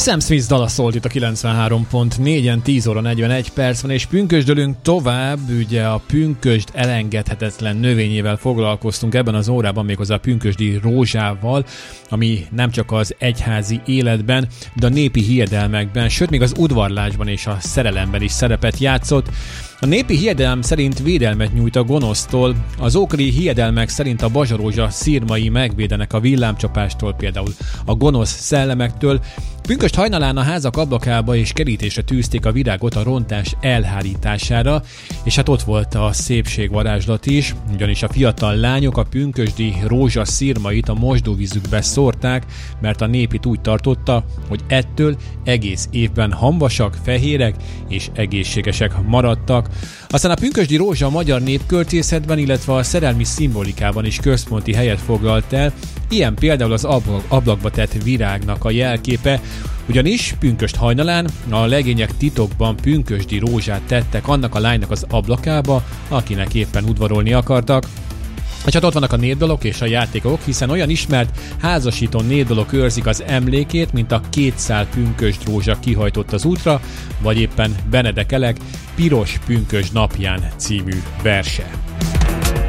Sam Smith dala szólt itt a 93.4-en, 10 óra 41 perc van, és pünkösdölünk tovább. Ugye a pünkösd elengedhetetlen növényével foglalkoztunk ebben az órában, méghozzá a pünkösdi rózsával, ami nem csak az egyházi életben, de a népi hiedelmekben, sőt még az udvarlásban és a szerelemben is szerepet játszott. A népi hiedelem szerint védelmet nyújt a gonosztól, az ókori hiedelmek szerint a bazsarózsa szirmai megvédenek a villámcsapástól, például a gonosz szellemektől. Pünkösd hajnalán a házak ablakába és kerítésre tűzték a virágot a rontás elhárítására, és hát ott volt a szépségvarázslat is, ugyanis a fiatal lányok a pünkösdi rózsa szirmait a mosdóvízükbe szórták, mert a nép itt úgy tartotta, hogy ettől egész évben hamvasak, fehérek és egészségesek maradtak. Aztán a pünkösdi rózsa a magyar népköltészetben, illetve a szerelmi szimbolikában is központi helyet foglalt el, ilyen például az ablakba tett virágnak a jelképe, ugyanis pünkösd hajnalán a legények titokban pünkösdi rózsát tettek annak a lánynak az ablakába, akinek éppen udvarolni akartak. És hát ott vannak a népdalok és a játékok, hiszen olyan ismert házasító népdalok őrzik az emlékét, mint a 2 szál pünkösd rózsa kihajtott az útra, vagy éppen Benedek Elek Piros pünkösd napján című verse.